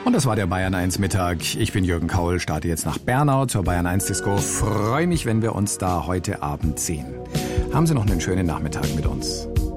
Und das war der Bayern 1 Mittag. Ich bin Jürgen Kaul, starte jetzt nach Bernau zur Bayern 1 Disco. Freue mich, wenn wir uns da heute Abend sehen. Haben Sie noch einen schönen Nachmittag mit uns.